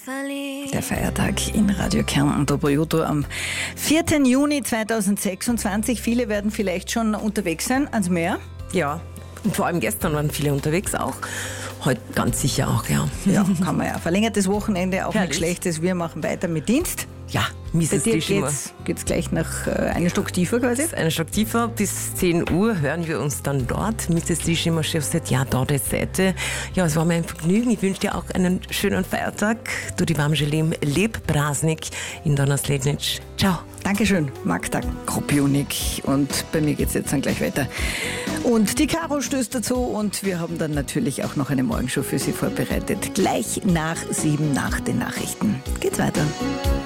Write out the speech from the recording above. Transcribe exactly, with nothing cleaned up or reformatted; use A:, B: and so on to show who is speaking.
A: verliebt.
B: Der Feiertag in Radio Kärnten, Dobro Juto am vierten Juni zweitausendsechsundzwanzig. Viele werden vielleicht schon unterwegs sein ans Meer.
C: Ja, und vor allem gestern waren viele unterwegs auch. Heute ganz sicher auch, ja.
B: Ja, kann man ja. Verlängertes Wochenende, auch
C: Herrlich.
B: nichts Schlechtes. Wir machen weiter mit Dienst.
C: Ja,
B: Bei
C: Misses
B: dir
C: Dischimmer.
B: geht's, geht's gleich nach äh, einen Stock tiefer quasi.
C: Einen Stock tiefer, bis zehn Uhr hören wir uns dann dort. Misses Dischimmer Chef sagt, ja, da die Seite. Ja, es war mir ein Vergnügen. Ich wünsche dir auch einen schönen Feiertag. Du, die Wamschelim, leb Brasnik in Donnerslednitsch. Ciao.
B: Dankeschön, Magda Kropjunik. Und bei mir geht's jetzt dann gleich weiter. Und die Caro stößt dazu und wir haben dann natürlich auch noch eine Morgenshow für Sie vorbereitet. Gleich nach sieben, nach den Nachrichten. Geht's weiter.